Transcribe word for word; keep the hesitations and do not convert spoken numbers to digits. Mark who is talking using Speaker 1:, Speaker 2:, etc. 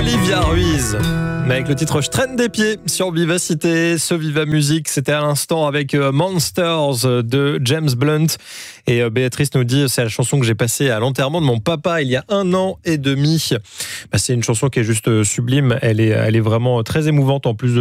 Speaker 1: Olivia Ruiz, mais avec le titre Je traîne des pieds sur Vivacité. Ce Viva Musique, c'était à l'instant avec Monsters de James Blunt. Et Béatrice nous dit, c'est la chanson que j'ai passée à l'enterrement de mon papa il y a un an et demi. Bah, c'est une chanson qui est juste sublime. Elle est, elle est vraiment très émouvante en plus de